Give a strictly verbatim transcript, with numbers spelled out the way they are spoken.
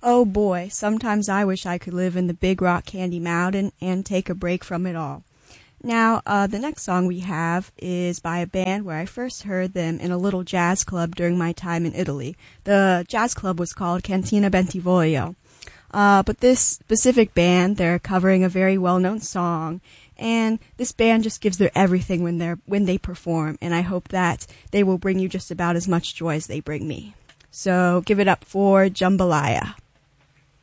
Oh boy, sometimes I wish I could live in the Big Rock Candy Mountain and take a break from it all. Now, uh, the next song we have is by a band where I first heard them in a little jazz club during my time in Italy. The jazz club was called Cantina Bentivoglio. Uh, but this specific band, they're covering a very well-known song, and this band just gives their everything when they're when they perform, and I hope that they will bring you just about as much joy as they bring me. So give it up for Jambalaya.